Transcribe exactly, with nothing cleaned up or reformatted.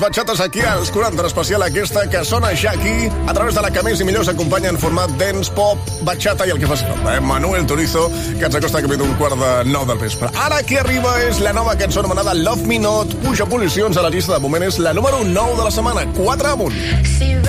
Bachates aquí als quaranta, especial aquesta que sona ja aquí a través de la que més i millor s'acompanya en format dance, pop, bachata i el que faci falta, eh? Manuel Turizo, que ens acosta cap d'un quart de nou del vespre. Ara qui arriba és la nova cançó anomenada Love Me Not, puja posicions a la llista, de moment és la número nou de la setmana, quatre amunt.